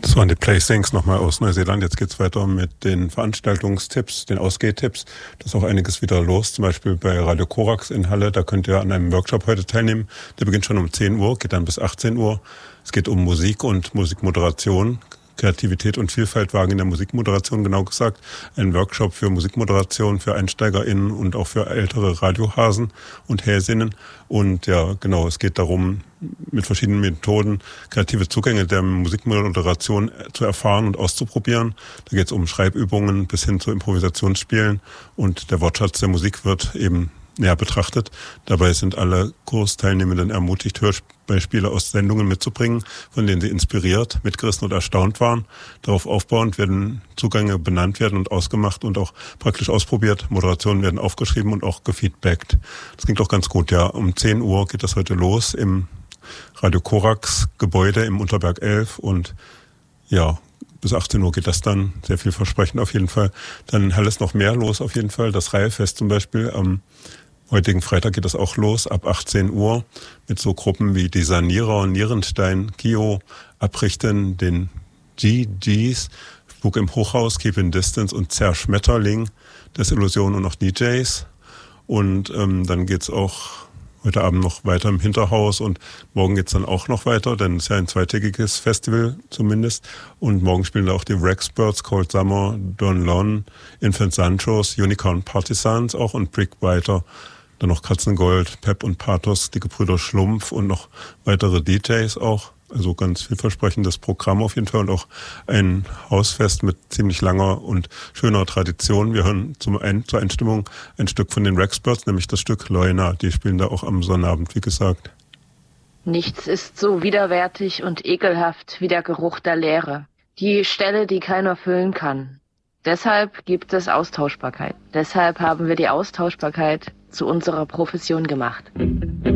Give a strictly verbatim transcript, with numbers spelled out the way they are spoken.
Das waren die Placings nochmal aus Neuseeland. Jetzt geht's weiter mit den Veranstaltungstipps, den Ausgehtipps. Da ist auch einiges wieder los, zum Beispiel bei Radio Korax in Halle. Da könnt ihr an einem Workshop heute teilnehmen. Der beginnt schon um zehn Uhr, geht dann bis achtzehn Uhr. Es geht um Musik und Musikmoderation. Kreativität und Vielfalt wagen in der Musikmoderation, genau gesagt. Ein Workshop für Musikmoderation, für EinsteigerInnen und auch für ältere Radiohasen und Häsinnen. Und ja, genau, es geht darum, mit verschiedenen Methoden kreative Zugänge der Musikmoderation zu erfahren und auszuprobieren. Da geht es um Schreibübungen bis hin zu Improvisationsspielen. Und der Wortschatz der Musik wird eben näher betrachtet. Dabei sind alle Kursteilnehmenden ermutigt, Hörspiele aus Sendungen mitzubringen, von denen sie inspiriert, mitgerissen und erstaunt waren. Darauf aufbauend werden Zugänge benannt werden und ausgemacht und auch praktisch ausprobiert. Moderationen werden aufgeschrieben und auch gefeedbackt. Das klingt auch ganz gut, ja. Um zehn Uhr geht das heute los im Radio Korax Gebäude im Unterberg elf und ja, bis achtzehn Uhr geht das dann, sehr vielversprechend auf jeden Fall. Dann in Halle ist noch mehr los auf jeden Fall. Das Reihefest zum Beispiel am heutigen Freitag geht das auch los, ab achtzehn Uhr, mit so Gruppen wie die Sanierer, Nierenstein, Kio, Abrichten, den G Gs, Spuk im Hochhaus, Keep in Distance und Zerschmetterling, Desillusion und noch D Js. Und ähm, dann geht's auch heute Abend noch weiter im Hinterhaus und morgen geht's dann auch noch weiter, denn es ist ja ein zweitägiges Festival zumindest. Und morgen spielen da auch die Rexperts, Cold Summer, Don Lon, Infant Sanchos, Unicorn Partisans auch und Brick weiter. Dann noch Katzengold, Pep und Pathos, die Gebrüder Schlumpf und noch weitere D Js auch. Also ganz vielversprechendes Programm auf jeden Fall und auch ein Hausfest mit ziemlich langer und schöner Tradition. Wir hören zum ein, zur Einstimmung ein Stück von den Rexperts, nämlich das Stück Leuna. Die spielen da auch am Sonnabend, wie gesagt. Nichts ist so widerwärtig und ekelhaft wie der Geruch der Leere. Die Stelle, die keiner füllen kann. Deshalb gibt es Austauschbarkeit. Deshalb haben wir die Austauschbarkeit zu unserer Profession gemacht.